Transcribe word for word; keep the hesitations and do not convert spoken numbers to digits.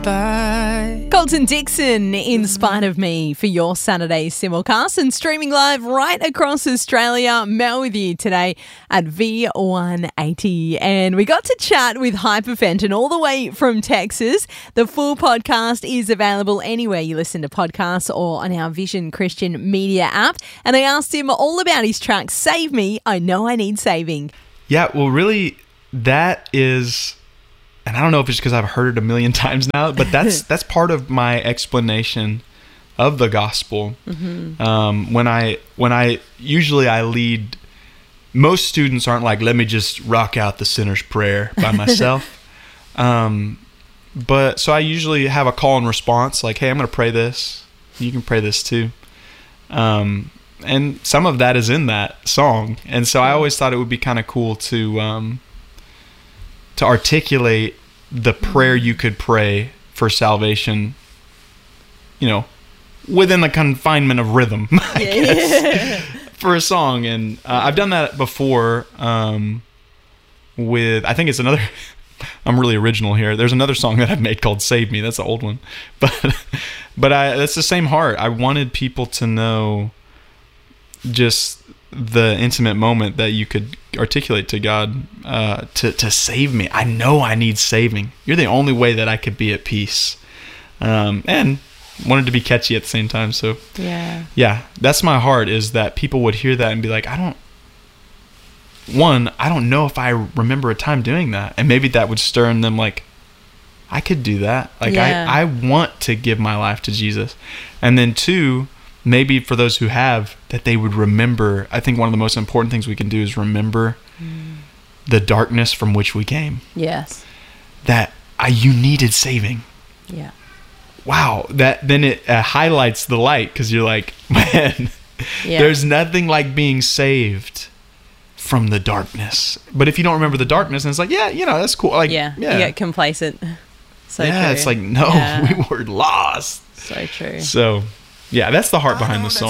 Bye. Colton Dixon, In Spite of Me, for your Saturday simulcast and streaming live right across Australia. Mel with you today at V one eighty. And we got to chat with Hyperfenton all the way from Texas. The full podcast is available anywhere you listen to podcasts or on our Vision Christian Media app. And I asked him all about his track, Save Me, I Know I Need Saving. Yeah, well, really, that is... And I don't know if it's because I've heard it a million times now, but that's that's part of my explanation of the gospel. Mm-hmm. Um, when I when I usually I lead, most students aren't like, let me just rock out the sinner's prayer by myself. um, but so I usually have a call and response, like, hey, I'm going to pray this. You can pray this too. Um, and some of that is in that song, and so I always thought it would be kind of cool to. Um, to articulate the prayer you could pray for salvation, you know, within the confinement of rhythm, I yeah, guess, yeah. for a song. And uh, I've done that before um, with, I think it's another, I'm really original here. There's another song that I've made called Save Me. That's the old one. But, but I, that's the same heart. I wanted people to know just the intimate moment that you could articulate to God, uh, to, to save me. I know I need saving. You're the only way that I could be at peace. Um, and wanted to be catchy at the same time. So yeah, yeah, that's my heart, is that people would hear that and be like, I don't, one, I don't know if I remember a time doing that. And maybe that would stir in them like, I could do that. Like yeah. I, I want to give my life to Jesus. And then two, maybe for those who have, that they would remember. I think one of the most important things we can do is remember mm. the darkness from which we came. Yes. That I, you needed saving. Yeah. Wow. That then it uh, highlights the light, because you're like, man, yeah. there's nothing like being saved from the darkness. But if you don't remember the darkness, and it's like, yeah, you know, that's cool. Like, yeah, yeah. you get complacent. So yeah, true. It's like, no, yeah. we were lost. So true. So. Yeah, that's the heart behind the song.